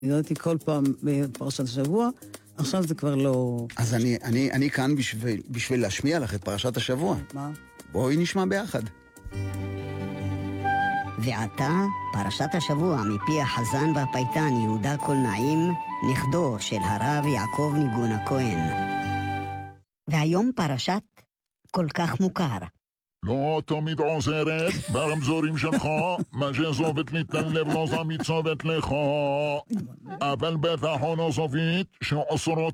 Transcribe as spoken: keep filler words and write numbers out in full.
נראיתי כל פעם בפרשת השבוע, עכשיו זה כבר לא... אז אני, אני, אני כאן בשביל, בשביל להשמיע לך את פרשת השבוע. מה? בואי נשמע ביחד. ועתה, פרשת השבוע מפי החזן והפייטן יהודה קולנעים, נכדו של הרב יעקב ניגון הכהן. והיום פרשת כל כך מוכר. לא תמיד עוזרת ברמזורים שלך, מה שזובת מתלב לא זמית צוות לך, אבל בטחון הסופית שאוסרות